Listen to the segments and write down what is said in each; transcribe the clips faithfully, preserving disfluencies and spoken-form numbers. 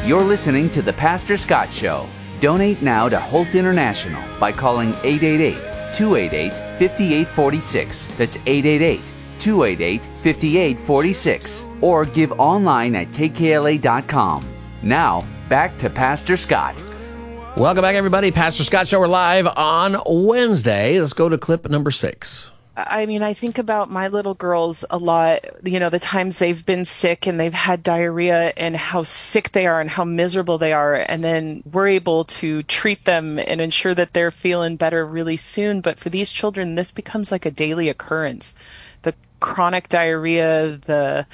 You're listening to The Pastor Scott Show. Donate now to Holt International by calling eight eight eight, two eight eight, five eight four six. That's eight eight eight, two eight eight, five eight four six. Or give online at k k l a dot com. Now, back to Pastor Scott. Welcome back, everybody. Pastor Scott Show. We're live on Wednesday. Let's go to clip number six. I mean, I think about my little girls a lot, you know, the times they've been sick and they've had diarrhea and how sick they are and how miserable they are. And then we're able to treat them and ensure that they're feeling better really soon. But for these children, this becomes like a daily occurrence. The chronic diarrhea, the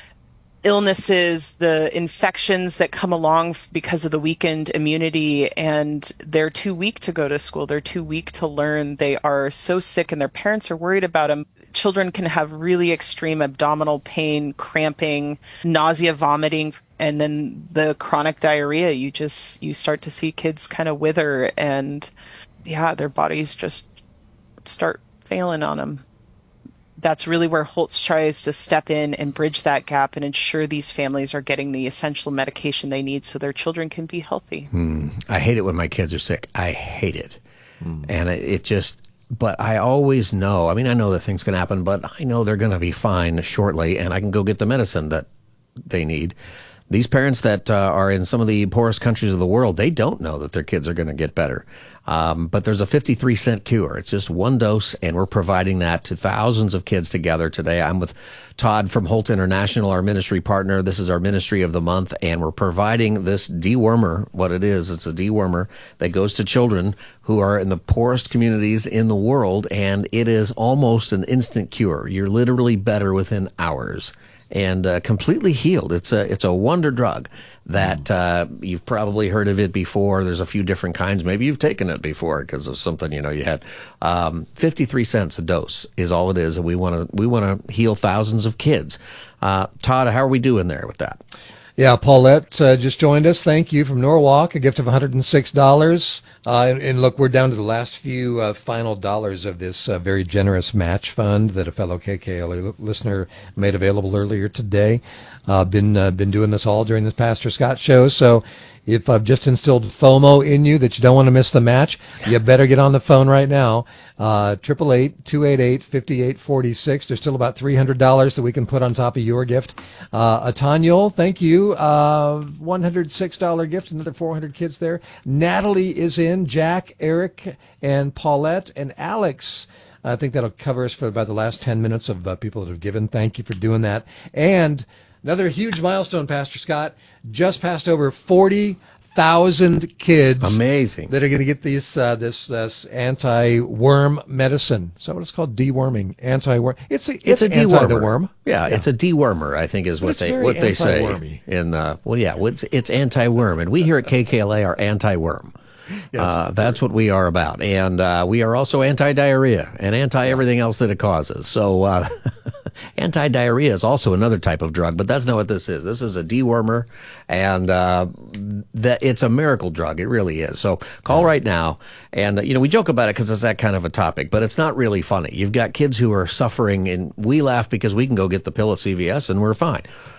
illnesses, the infections that come along because of the weakened immunity, and they're too weak to go to school. They're too weak to learn. They are so sick and their parents are worried about them. Children can have really extreme abdominal pain, cramping, nausea, vomiting, and then the chronic diarrhea. You just, you start to see kids kind of wither and yeah, their bodies just start failing on them. That's really where Holtz tries to step in and bridge that gap and ensure these families are getting the essential medication they need so their children can be healthy. Hmm. I hate it when my kids are sick. I hate it. Hmm. And it, it just, but I always know, I mean, I know that things can happen, but I know they're going to be fine shortly and I can go get the medicine that they need. These parents that uh, are in some of the poorest countries of the world, they don't know that their kids are going to get better. Um, but there's a fifty-three cent cure. It's just one dose, and we're providing that to thousands of kids together today. I'm with Todd from Holt International, our ministry partner. This is our ministry of the month, and we're providing this dewormer. What it is, it's a dewormer that goes to children who are in the poorest communities in the world, and it is almost an instant cure. You're literally better within hours and uh, completely healed. It's a it's a wonder drug that uh, you've probably heard of it before. There's a few different kinds. Maybe you've taken it before because of something you know you had. Um, fifty-three cents a dose is all it is, and we want to we want to heal thousands of kids. Uh, Todd, how are we doing there with that? Yeah, Paulette uh, just joined us. Thank you from Norwalk, a gift of one hundred six dollars. Uh, and, and look, we're down to the last few uh, final dollars of this uh, very generous match fund that a fellow K K L A listener made available earlier today. Uh, been uh, been doing this all during this Pastor Scott show. So if I've just instilled FOMO in you that you don't want to miss the match, you better get on the phone right now. Uh, triple eight, two eight eight, five eight four six. There's still about three hundred dollars that we can put on top of your gift. Uh, Atanyol, thank you. Uh, one hundred six dollars gift, another four hundred kids there. Natalie is in, Jack, Eric, and Paulette, and Alex. I think that'll cover us for about the last ten minutes of uh, people that have given. Thank you for doing that. And another huge milestone, Pastor Scott, just passed over forty thousand kids. Amazing. That are going to get these, uh, this, this anti-worm medicine. Is that what it's called? Deworming. Anti-worm. It's a, it's, it's a dewormer. The worm. Yeah, yeah, it's a dewormer, I think is what they what they say. In uh, well, yeah, it's, it's anti-worm. And we here at K K L A are anti-worm. Yes, uh, that's what we are about. And uh, we are also anti-diarrhea and anti-everything else that it causes. So uh, anti-diarrhea is also another type of drug, but that's not what this is. This is a dewormer, and uh, that it's a miracle drug. It really is. So call right now. And, uh, you know, we joke about it because it's that kind of a topic, but it's not really funny. You've got kids who are suffering, and we laugh because we can go get the pill at C V S and we're fine.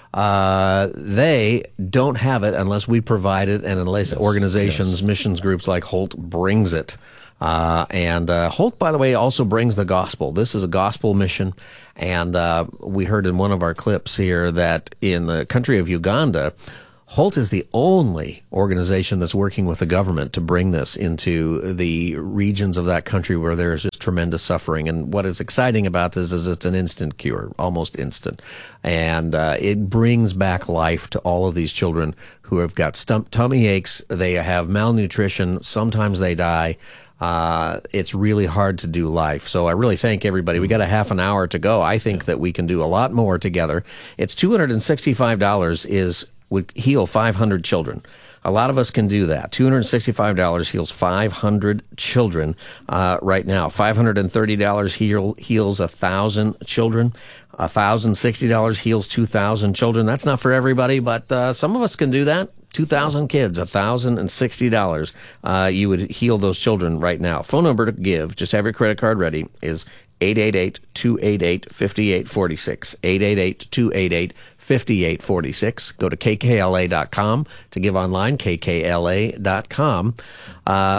Uh, they don't have it unless we provide it and unless yes, organizations, yes. missions groups like Holt brings it. Uh, and, uh, Holt, by the way, also brings the gospel. This is a gospel mission. And, uh, we heard in one of our clips here that in the country of Uganda, Holt is the only organization that's working with the government to bring this into the regions of that country where there is just tremendous suffering. And what is exciting about this is it's an instant cure, almost instant. And uh, it brings back life to all of these children who have got stump, tummy aches, they have malnutrition, sometimes they die. Uh, it's really hard to do life. So I really thank everybody. We got a half an hour to go. I think that we can do a lot more together. It's two hundred sixty-five dollars is would heal five hundred children. A lot of us can do that. two hundred sixty-five dollars heals five hundred children uh, right now. five hundred thirty dollars heal, heals one thousand children. one thousand sixty dollars heals two thousand children. That's not for everybody, but uh, some of us can do that. two thousand kids, one thousand sixty dollars. Uh, you would heal those children right now. Phone number to give, just have your credit card ready, is eight eight eight, two eight eight, five eight four six. eight eight eight, two eight eight, five eight four six. Go to K K L A dot com to give online, K K L A dot com. Uh,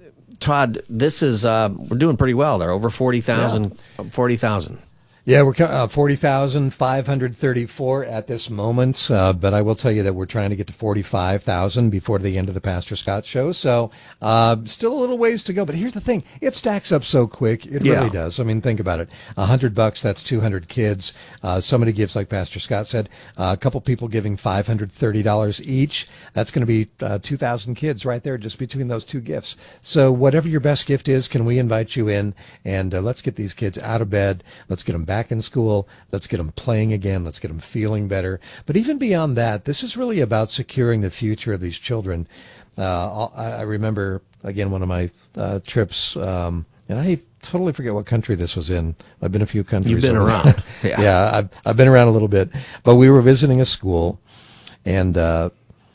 Todd, this is, uh, we're doing pretty well there, over forty thousand. Yeah. forty thousand. Yeah, we're uh, forty thousand five hundred thirty-four at this moment, uh, but I will tell you that we're trying to get to forty-five thousand before the end of the Pastor Scott show, so uh, still a little ways to go. But here's the thing, it stacks up so quick, it yeah. really does. I mean, think about it. one hundred bucks, that's two hundred kids. Uh, somebody gives, like Pastor Scott said, uh, a couple people giving five hundred thirty dollars each. That's going to be uh, two thousand kids right there just between those two gifts. So whatever your best gift is, can we invite you in, and uh, let's get these kids out of bed. Let's get them back in school. Let's get them playing again. Let's get them feeling better. But even beyond that, this is really about securing the future of these children. Uh, I remember, again, one of my uh, trips, um, and I totally forget what country this was in. I've been a few countries. You've been around. Yeah, yeah I've, I've been around a little bit. But we were visiting a school, and uh,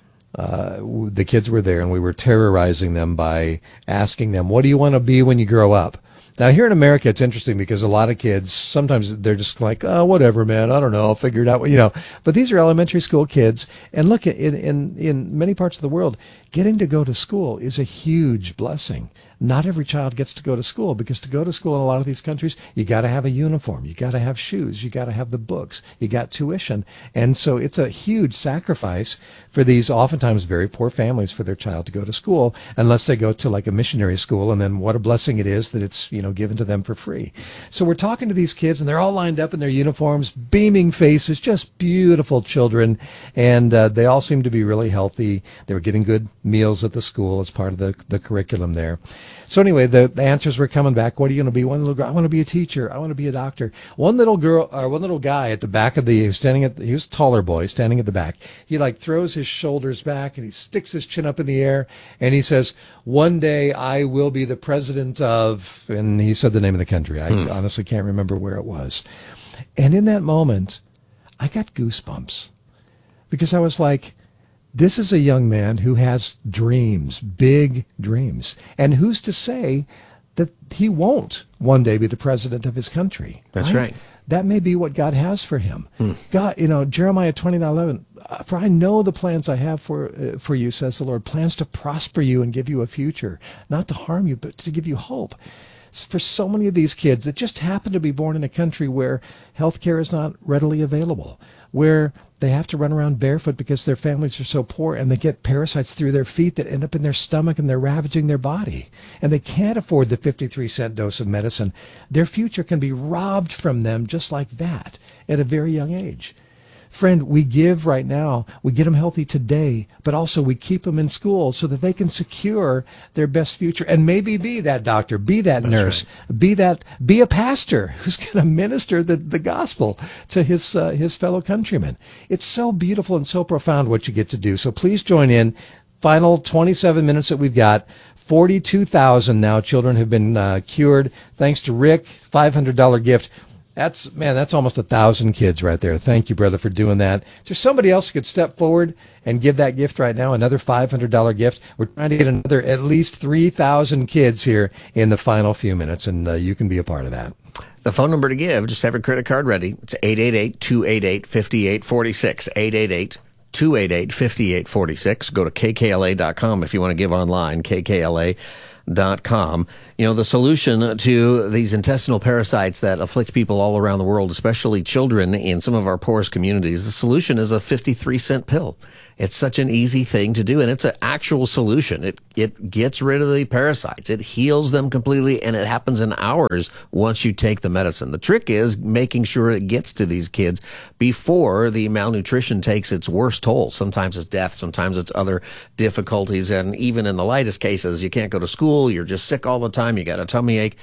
uh, the kids were there, and we were terrorizing them by asking them, what do you want to be when you grow up? Now, here in America, it's interesting because a lot of kids, sometimes they're just like, oh, whatever, man, I don't know, I'll figure it out, you know. But these are elementary school kids, and look, in, in, in many parts of the world, getting to go to school is a huge blessing. Not every child gets to go to school, because to go to school in a lot of these countries, you got to have a uniform, you got to have shoes, you got to have the books, you got tuition. And so it's a huge sacrifice for these oftentimes very poor families for their child to go to school, unless they go to like a missionary school, and then what a blessing it is that it's, you know, given to them for free. So we're talking to these kids, and they're all lined up in their uniforms, beaming faces, just beautiful children, and uh, they all seem to be really healthy. They were getting good meals at the school as part of the, the curriculum there. So anyway, the, the answers were coming back. What are you going to be? One little girl, I want to be a teacher. I want to be a doctor. One little girl, or one little guy at the back of the, he was standing at, the, he was a taller boy, standing at the back. He like throws his shoulders back, and he sticks his chin up in the air, and he says, one day I will be the president of, and he said the name of the country. I hmm. honestly can't remember where it was. And in that moment, I got goosebumps, because I was like, this is a young man who has dreams, big dreams. And who's to say that he won't one day be the president of his country? That's right. right. That may be what God has for him. Hmm. God, you know, Jeremiah twenty-nine eleven, for I know the plans I have for uh, for you, says the Lord, plans to prosper you and give you a future, not to harm you, but to give you hope. For so many of these kids that just happen to be born in a country where health care is not readily available, where they have to run around barefoot because their families are so poor, and they get parasites through their feet that end up in their stomach, and they're ravaging their body. And they can't afford the fifty-three cent dose of medicine. Their future can be robbed from them just like that at a very young age. Friend, we give right now, we get them healthy today, but also we keep them in school so that they can secure their best future and maybe be that doctor, be that That's nurse, right. be that, be a pastor who's going to minister the, the gospel to his uh, his fellow countrymen. It's so beautiful and so profound what you get to do. So please join in. Final twenty-seven minutes that we've got. forty-two thousand now children have been uh, cured. Thanks to Rick, five hundred dollars gift. That's, man, that's almost a thousand kids right there. Thank you, brother, for doing that. Is there somebody else who could step forward and give that gift right now, another five hundred dollars gift? We're trying to get another at least three thousand kids here in the final few minutes, and uh, you can be a part of that. The phone number to give, just have your credit card ready. It's eight eight eight, two eight eight, five eight four six, eight eight eight, two eight eight, five eight four six. Go to K K L A dot com if you want to give online, K K L A dot com. You know, the solution to these intestinal parasites that afflict people all around the world, especially children in some of our poorest communities, the solution is a fifty-three cent pill. It's such an easy thing to do, and it's an actual solution. It it gets rid of the parasites. It heals them completely, and it happens in hours once you take the medicine. The trick is making sure it gets to these kids before the malnutrition takes its worst toll. Sometimes it's death, sometimes it's other difficulties, and even in the lightest cases, you can't go to school, you're just sick all the time, you got a tummy ache.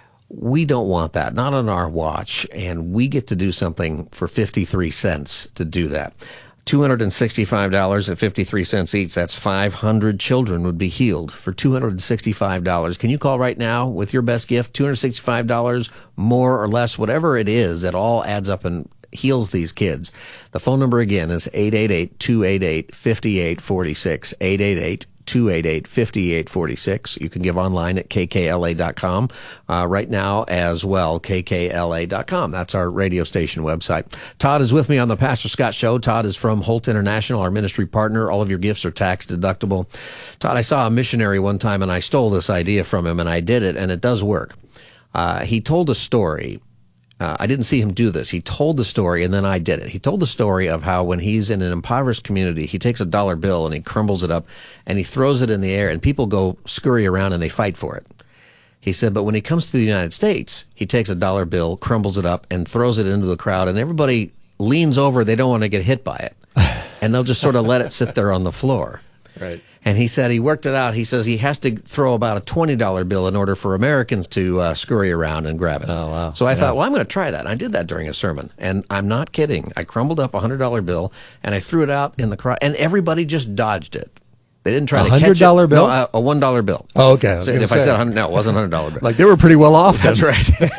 We don't want that, not on our watch, and we get to do something for fifty-three cents to do that. two hundred sixty-five dollars and fifty-three cents each. That's five hundred children would be healed for two hundred sixty-five dollars. Can you call right now with your best gift? two hundred sixty-five dollars, more or less, whatever it is, it all adds up and heals these kids. The phone number again is eight eight eight, two eight eight, five eight four six, eight eight eight, two eight eight, five eight four six. You can give online at k k l a dot com uh, right now as well, k k l a dot com. That's our radio station website. Todd is with me on the Pastor Scott Show. Todd is from Holt International, our ministry partner. All of your gifts are tax deductible. Todd, I saw a missionary one time, and I stole this idea from him, and I did it, and it does work. Uh, he told a story. Uh, I didn't see him do this. He told the story, and then I did it. He told the story of how when he's in an impoverished community, he takes a dollar bill and he crumbles it up and he throws it in the air, and people go scurry around and they fight for it. He said, but when he comes to the United States, he takes a dollar bill, crumbles it up, and throws it into the crowd, and everybody leans over. They don't want to get hit by it, and they'll just sort of let it sit there on the floor. Right. And he said he worked it out. He says he has to throw about a twenty dollar bill in order for Americans to uh, scurry around and grab it. Oh, wow. So I yeah. thought, well, I'm going to try that. And I did that during a sermon. And I'm not kidding. I crumbled up a one hundred dollar bill, and I threw it out in the crowd, and everybody just dodged it. They didn't try to catch it. A one hundred dollar bill? No, a, a one dollar bill. Oh, okay. So if say. I said one hundred, no, it wasn't a one hundred dollar bill. Like, they were pretty well off. That's right.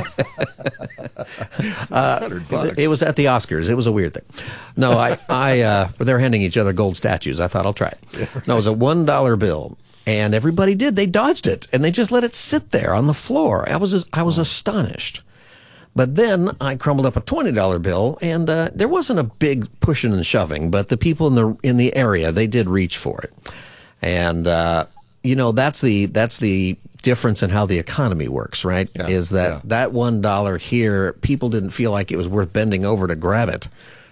uh, it, it was at the Oscars. It was a weird thing. No, I, I, uh, they were handing each other gold statues. I thought, I'll try it. Yeah, right. No, it was a one dollar bill. And everybody did. They dodged it, and they just let it sit there on the floor. I was, I was astonished. But then I crumbled up a twenty dollar bill, and uh, there wasn't a big pushing and shoving, but the people in the in the area, they did reach for it. And uh, you know, that's the that's the difference in how the economy works, right? Yeah, Is that yeah. that one dollar here, people didn't feel like it was worth bending over to grab it.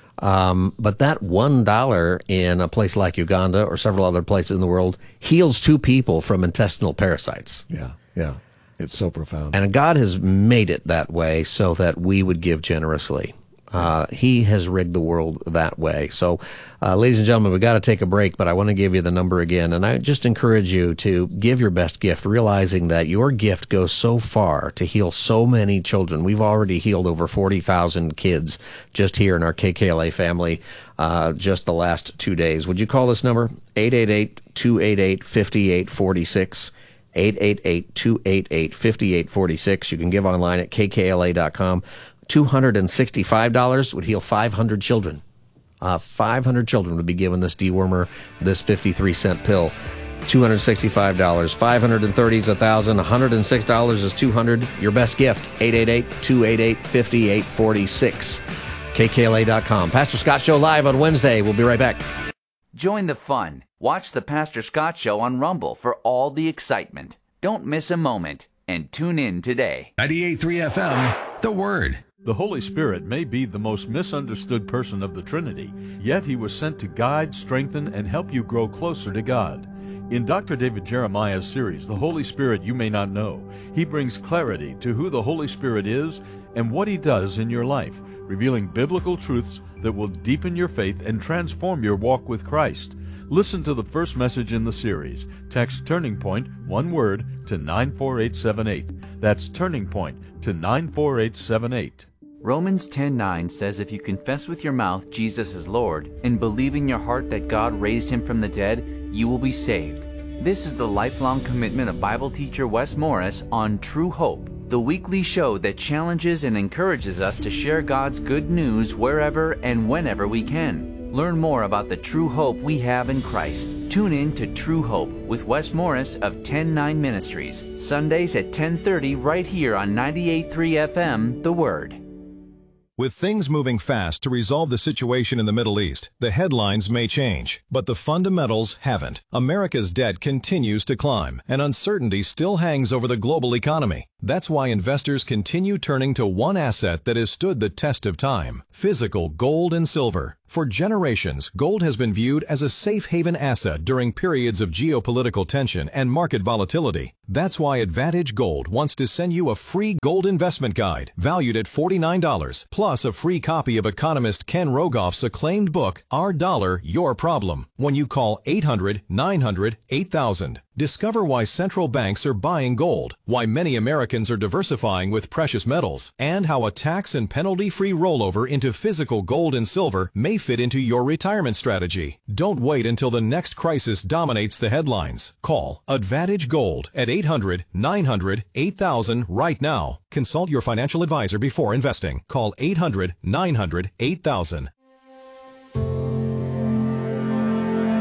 Um, but that one dollar in a place like Uganda or several other places in the world heals two people from intestinal parasites. Yeah, yeah. It's so profound. And God has made it that way so that we would give generously. Uh, he has rigged the world that way. So, uh, ladies and gentlemen, we got to take a break, but I want to give you the number again. And I just encourage you to give your best gift, realizing that your gift goes so far to heal so many children. We've already healed over forty thousand kids just here in our K K L A family, uh, just the last two days. Would you call this number? eight eight eight, two eight eight, five eight four six. eight eight eight, two eight eight, five eight four six. You can give online at k k l a dot com. two hundred sixty-five dollars would heal five hundred children. Uh, five hundred children would be given this dewormer, this fifty-three cent pill. two hundred sixty-five dollars. five hundred thirty dollars is one thousand dollars. one hundred six dollars is two hundred dollars. Your best gift, eight eight eight, two eight eight, five eight four six. k k l a dot com. Pastor Scott Show live on Wednesday. We'll be right back. Join the fun. Watch the Pastor Scott Show on Rumble for all the excitement. Don't miss a moment, and tune in today. ninety-eight point three F M, The Word. The Holy Spirit may be the most misunderstood person of the Trinity, yet he was sent to guide, strengthen, and help you grow closer to God. In Doctor David Jeremiah's series, The Holy Spirit You May Not Know, he brings clarity to who the Holy Spirit is and what he does in your life, revealing biblical truths that will deepen your faith and transform your walk with Christ. Listen to the first message in the series. Text Turning Point, one word, to nine four eight seven eight. That's Turning Point to nine four eight seven eight. Romans ten nine says if you confess with your mouth Jesus is Lord and believe in your heart that God raised him from the dead, you will be saved. This is the lifelong commitment of Bible teacher Wes Morris on True Hope, the weekly show that challenges and encourages us to share God's good news wherever and whenever we can. Learn more about the true hope we have in Christ. Tune in to True Hope with Wes Morris of ten nine Ministries, Sundays at ten thirty right here on ninety-eight point three F M, The Word. With things moving fast to resolve the situation in the Middle East, the headlines may change, but the fundamentals haven't. America's debt continues to climb, and uncertainty still hangs over the global economy. That's why investors continue turning to one asset that has stood the test of time: physical gold and silver. For generations, gold has been viewed as a safe haven asset during periods of geopolitical tension and market volatility. That's why Advantage Gold wants to send you a free gold investment guide valued at forty-nine dollars, plus a free copy of economist Ken Rogoff's acclaimed book, Our Dollar, Your Problem, when you call eight hundred, nine hundred, eight thousand. Discover why central banks are buying gold, why many Americans are diversifying with precious metals, and how a tax and penalty-free rollover into physical gold and silver may fit into your retirement strategy. Don't wait until the next crisis dominates the headlines. Call Advantage Gold at eight hundred, nine hundred, eight thousand right now. Consult your financial advisor before investing. Call eight hundred, nine hundred, eight thousand.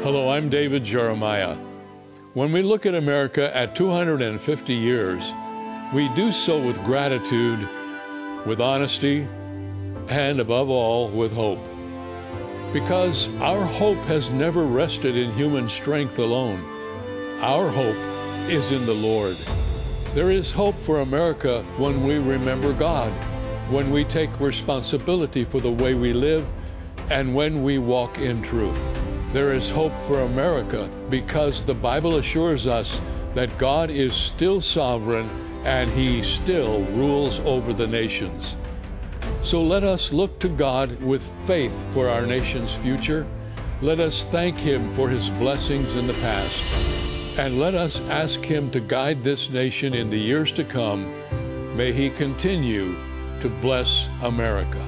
Hello, I'm David Jeremiah. When we look at America at two hundred fifty years, we do so with gratitude, with honesty, and above all, with hope. Because our hope has never rested in human strength alone. Our hope is in the Lord. There is hope for America when we remember God, when we take responsibility for the way we live, and when we walk in truth. There is hope for America because the Bible assures us that God is still sovereign and He still rules over the nations. So let us look to God with faith for our nation's future. Let us thank Him for His blessings in the past. And let us ask Him to guide this nation in the years to come. May He continue to bless America.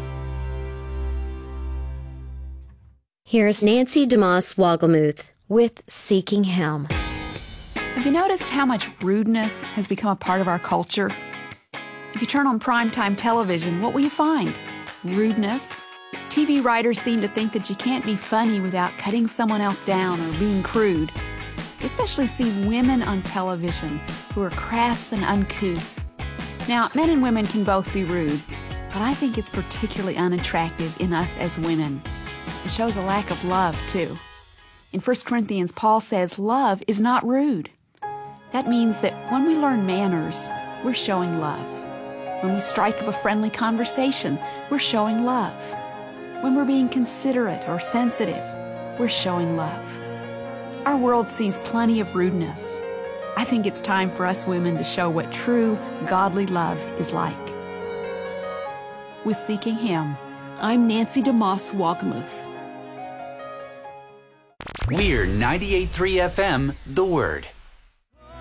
Here's Nancy DeMoss Wogelmuth with Seeking Him. Have you noticed how much rudeness has become a part of our culture? If you turn on primetime television, what will you find? Rudeness. T V writers seem to think that you can't be funny without cutting someone else down or being crude. We especially see women on television who are crass and uncouth. Now, men and women can both be rude, but I think it's particularly unattractive in us as women. It shows a lack of love, too. In First Corinthians, Paul says love is not rude. That means that when we learn manners, we're showing love. When we strike up a friendly conversation, we're showing love. When we're being considerate or sensitive, we're showing love. Our world sees plenty of rudeness. I think it's time for us women to show what true, godly love is like. With Seeking Him, I'm Nancy DeMoss Wogelmuth. We're ninety-eight point three F M, The Word.